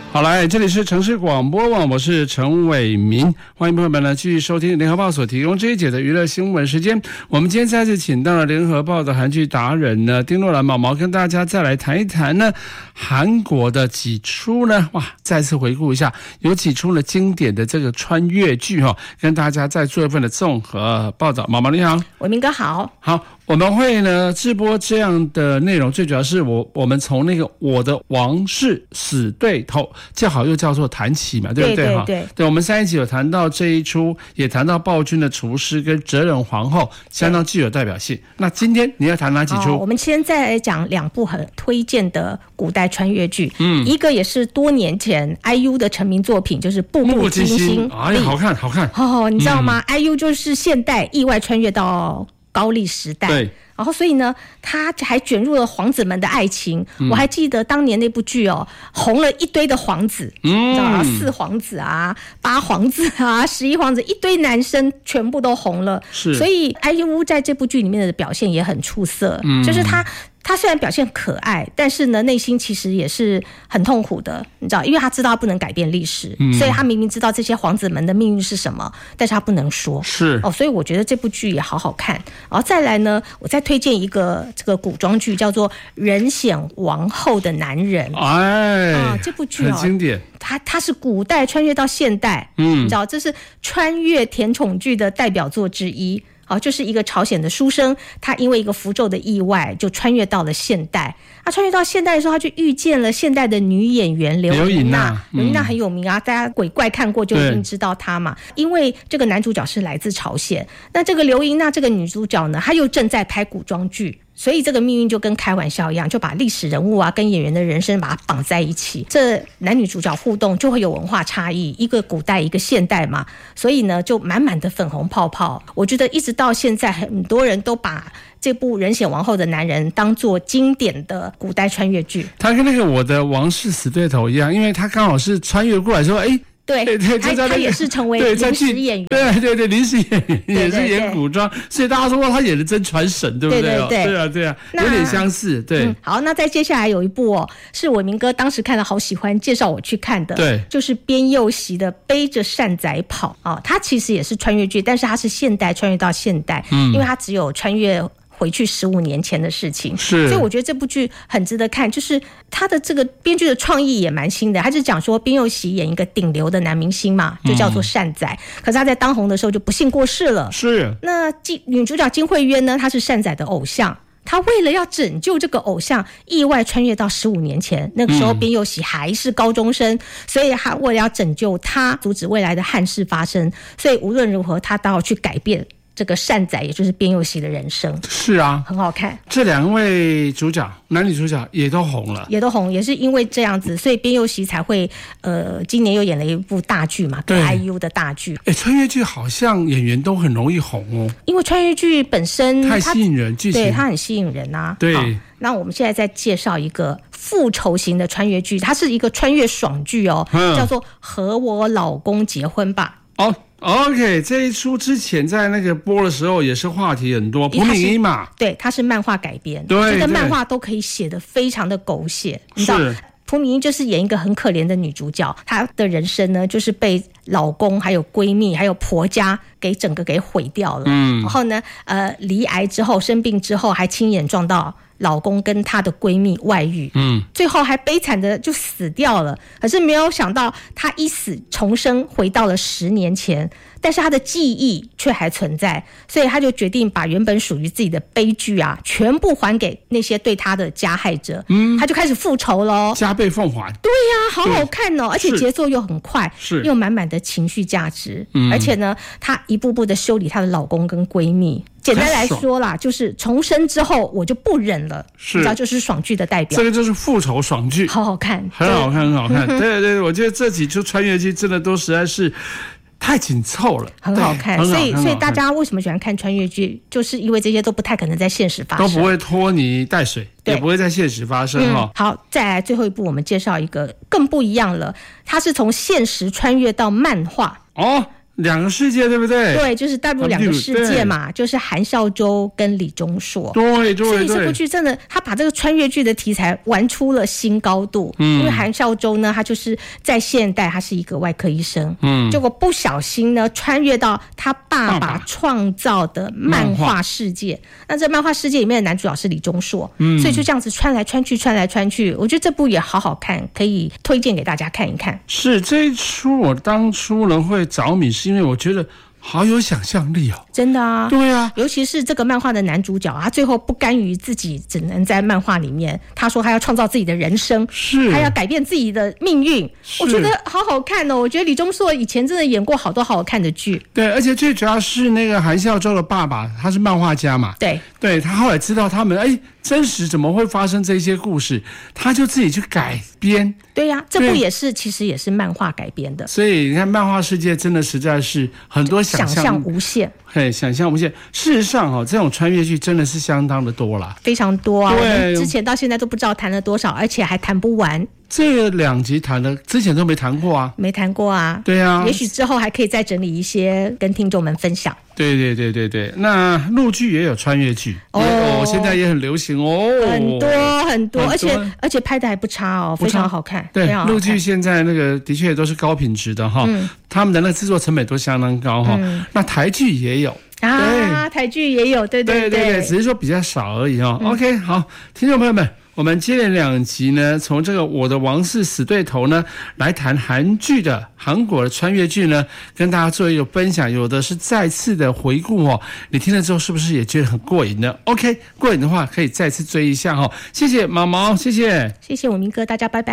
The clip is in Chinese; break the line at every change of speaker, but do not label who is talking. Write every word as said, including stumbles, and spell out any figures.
好，来，这里是城市广播网，我是陈伟民，欢迎朋友们呢继续收听联合报所提供这一节的娱乐新闻时间。我们今天再次请到了联合报的韩剧达人呢丁若兰毛毛，跟大家再来谈一谈呢韩国的几出呢，哇，再次回顾一下有几出了经典的这个穿越剧哈、哦，跟大家再做一份的综合报道。毛毛你好。
伟民哥好。
好，我们会呢直播这样的内容，最主要是我我们从那个我的王室死对头叫好又叫做谈起嘛，对不对？
对对对，
对，我们上一集有谈到这一出，也谈到暴君的厨师跟哲仁皇后，相当具有代表性。那今天你要谈哪几出？
哦、我们先再来讲两部很推荐的古代穿越剧，嗯，一个也是多年前 I U 的成名作品，就是《步步惊心》。
哎呀，好看好看
哦，你知道吗、嗯、？I U 就是现代意外穿越到高丽时代，
对。
然后，所以呢，他还卷入了皇子们的爱情。嗯、我还记得当年那部剧哦，红了一堆的皇子，嗯，你知道吗？四皇子啊，八皇子啊，十一皇子，一堆男生全部都红了。
是，
所以 I U 在这部剧里面的表现也很出色，嗯、就是他。他虽然表现可爱，但是呢，内心其实也是很痛苦的，你知道，因为他知道他不能改变历史、嗯，所以他明明知道这些皇子们的命运是什么，但是他不能说。
是
哦，所以我觉得这部剧也好好看。然后再来呢，我再推荐一个这个古装剧，叫做《仁显王后的男人》。
哎，
啊，这部剧、哦、
很经典。
它它是古代穿越到现代，嗯，你知道，这是穿越甜宠剧的代表作之一。哦，就是一个朝鲜的书生，他因为一个符咒的意外，就穿越到了现代。他穿越到现代的时候，他就遇见了现代的女演员刘琳娜。刘琳娜很有名啊，大家鬼怪看过就一定知道她嘛。因为这个男主角是来自朝鲜，那这个刘琳娜这个女主角呢，她又正在拍古装剧。所以这个命运就跟开玩笑一样，就把历史人物啊跟演员的人生把它绑在一起，这男女主角互动就会有文化差异，一个古代一个现代嘛，所以呢就满满的粉红泡泡。我觉得一直到现在很多人都把这部《仁显王后的男人》当作经典的古代穿越剧。
他跟那个我的王室死对头一样，因为他刚好是穿越过来说，哎。
对对对，他, 他也是成为临时演员，
对对对，临时演员也是演古装，所以大家说哇，他演的真传神，对不对？对对对，对啊对啊，有点相似。对、嗯，
好，那再接下来有一部哦，是伟民哥当时看了好喜欢，介绍我去看的，
对，
就是边佑熙的《背着扇仔跑》啊、哦，它其实也是穿越剧，但是它是现代穿越到现代，嗯，因为它只有穿越回去十五年前的事情，
是，
所以我觉得这部剧很值得看。就是他的这个编剧的创意也蛮新的，他是讲说边佑熙演一个顶流的男明星嘛，就叫做善仔、嗯，可是他在当红的时候就不幸过世了。
是，
那女主角金惠渊呢，她是善仔的偶像。他为了要拯救这个偶像，意外穿越到十五年前，那个时候边佑熙还是高中生、嗯、所以他为了要拯救他，阻止未来的憾事发生，所以无论如何他都要去改变这个善仔，也就是边佑熙的人生。
是啊，
很好看。
这两位主角，男女主角也都红了，
也都红，也是因为这样子，所以边佑熙才会呃，今年又演了一部大剧嘛，跟 I U 的大剧。哎，
穿越剧好像演员都很容易红哦，
因为穿越剧本身
太吸引人，剧情
对它很吸引人啊。
对，
那我们现在再介绍一个复仇型的穿越剧，它是一个穿越爽剧哦，嗯、叫做《和我老公结婚吧》。
哦。OK， 这一出之前在那个播的时候也是话题很多，朴敏英嘛，
对，它是漫画改编，
对，
这个漫画都可以写得非常的狗血，你知道。朴敏英就是演一个很可怜的女主角，她的人生呢就是被老公还有闺蜜还有婆家给整个给毁掉了，嗯，然后呢呃罹癌之后生病之后还亲眼撞到老公跟她的闺蜜外遇，嗯，最后还悲惨的就死掉了。可是没有想到她一死重生回到了十年前，但是她的记忆却还存在，所以她就决定把原本属于自己的悲剧啊全部还给那些对她的加害者，嗯，她就开始复仇咯，
加倍奉还。
对呀、啊，好好看哦，而且节奏又很快，
是
又满满的情绪价值，嗯，而且呢她一步步的修理她的老公跟闺蜜。简单来说啦，就是重生之后我就不忍了，
是，
你知道，就是爽剧的代表。
这个就是复仇爽剧，
好好看，
很好看，很好看。对对对，我觉得这几出穿越剧真的都实在是太紧凑了，
很好看。所以，所以大家为什么喜欢看穿越剧，就是因为这些都不太可能在现实发生，
都不会拖泥带水，也不会在现实发生哈、
嗯。好，再来最后一部，我们介绍一个更不一样了，它是从现实穿越到漫画
哦。 两个世界，对不对？
对，就是带入两个世界嘛，就是韩孝周跟李钟硕。
对对对，
所以这部剧真的，他把这个穿越剧的题材玩出了新高度。嗯，因为韩孝周呢，他就是在现代，他是一个外科医生。嗯，结果不小心呢，穿越到他爸爸创造的漫画世界。那这漫画世界里面的男主角是李钟硕。嗯，所以就这样子穿来穿去，穿来穿去。我觉得这部也好好看，可以推荐给大家看一看。
是这一出，我当初人会着迷，是因为我觉得好有想象力哦。
真的啊，
对啊，
尤其是这个漫画的男主角，他最后不甘于自己只能在漫画里面，他说他要创造自己的人生，
是，
他要改变自己的命运。我觉得好好看哦，我觉得李钟硕以前真的演过好多好好看的剧。
对，而且最主要是那个韩孝周的爸爸，他是漫画家嘛，
对，
对他后来知道他们哎真实怎么会发生这些故事，他就自己去改编。
对呀、啊，这部也是其实也是漫画改编的。
所以你看，漫画世界真的实在是很多想象，
想象无限。
嘿，想象无限。事实上哦，这种穿越剧真的是相当的多啦，
非常多啊。我们之前到现在都不知道谈了多少，而且还谈不完。
这个两集谈的之前都没谈过啊，
没谈过啊。
对啊，
也许之后还可以再整理一些跟听众们分享。
对对对对对，那陆剧也有穿越剧哦，现在也很流行哦，
很多很多，而且而且拍的还不差哦，非常好看。
对，陆剧现在那个的确都是高品质的哈，嗯、他们的那个制作成本都相当高哈。嗯、那台剧也有。
啊，台剧也有，对对
对, 对对，只是说比较少而已哦。嗯、OK， 好，听众朋友们，我们接连两集呢，从这个我的王室死对头呢，来谈韩剧的韩国的穿越剧呢，跟大家做一个分享，有的是再次的回顾哦。你听了之后是不是也觉得很过瘾呢 ？OK， 过瘾的话可以再次追一下哈、哦。谢谢毛毛，谢谢，
谢谢我明哥，大家拜拜。